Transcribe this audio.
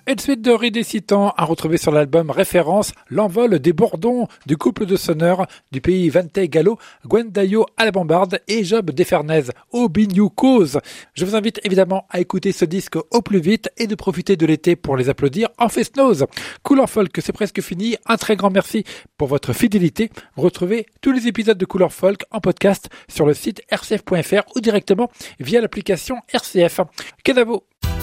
Une suite de récitants à retrouver sur l'album référence L'envol des bourdons du couple de sonneurs du pays Vente Gallo, Gwendayo à la bombarde et Job Defernez au Bignou Cause. Je vous invite évidemment à écouter ce disque au plus vite et de profiter de l'été pour les applaudir en fest-noz. Couleur Folk, c'est presque fini. Un très grand merci pour votre fidélité. Vous retrouvez tous les épisodes de Couleur Folk en podcast sur le site rcf.fr ou directement via l'application RCF. Kenavo.